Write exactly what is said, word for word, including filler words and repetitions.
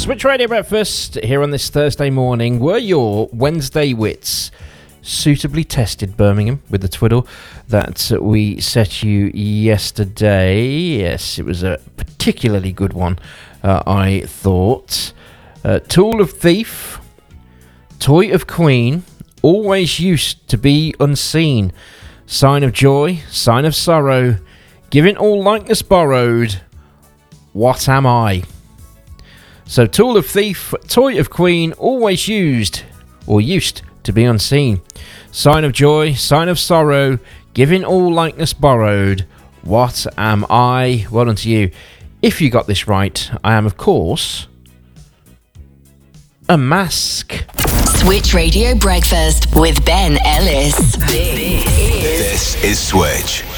Switch Radio Breakfast here on this Thursday morning. Were your Wednesday wits suitably tested, Birmingham, with the twiddle that we set you yesterday? Yes, it was a particularly good one, uh, I thought. Uh, tool of thief, toy of queen, always used to be unseen. Sign of joy, sign of sorrow, giving all likeness borrowed. What am I? So, tool of thief, toy of queen, always used or used to be unseen. Sign of joy, sign of sorrow, giving all likeness borrowed. What am I? Well done to you. If you got this right, I am, of course, a mask. Switch Radio Breakfast with Ben Ellis. This is Switch.